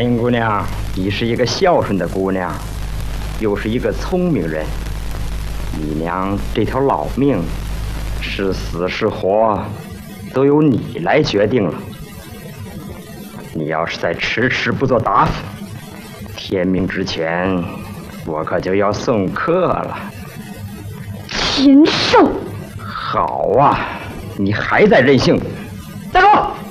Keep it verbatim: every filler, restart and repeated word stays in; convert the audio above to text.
兰英姑娘，你是一个孝顺的姑娘，又是一个聪明人，你娘这条老命，是死是活，都由你来决定了。你要是再迟迟不做答复，天明之前，我可就要送客了。 禽兽！ 好啊，你还在任性，站住！